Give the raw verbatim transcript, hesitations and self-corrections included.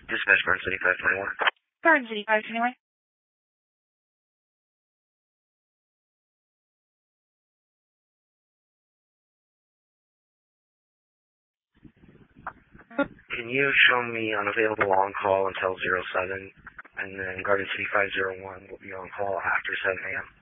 Dispatch Garden City five twenty-one. Garden City five twenty-one. Can you show me unavailable on call until zero seven, and then Garden City five zero one will be on call after seven a.m.?